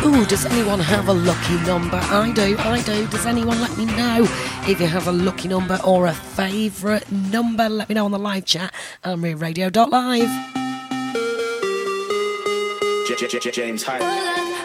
Ooh, does anyone have a lucky number? I do. Does anyone let me know if you have a lucky number or a favourite number? Let me know on the live chat, AnneMarieRadio.live. James Hyde.